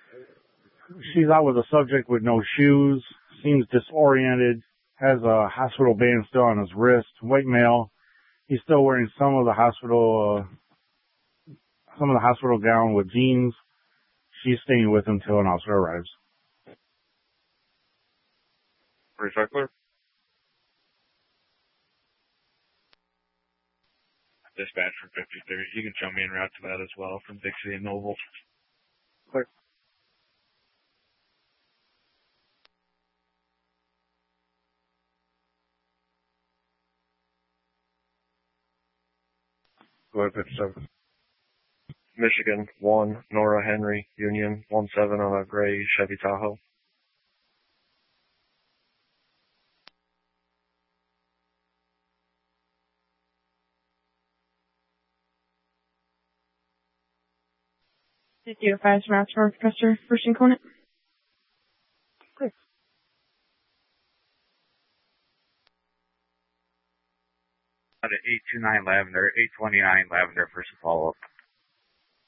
She's out with a subject with no shoes, seems disoriented, has a hospital band still on his wrist, white male. He's still wearing some of the hospital gown with jeans. She's staying with him till an officer arrives. Recycler. Dispatch from 53. You can show me en route to that as well from Dixie and Noble. Clear. Go ahead, 57. Michigan 1, Nora Henry, Union 17 on a gray Chevy Tahoe. Did you advise routes for Professor Christian Conant? Clear. At 829 Lavender, 829 Lavender for some follow-up.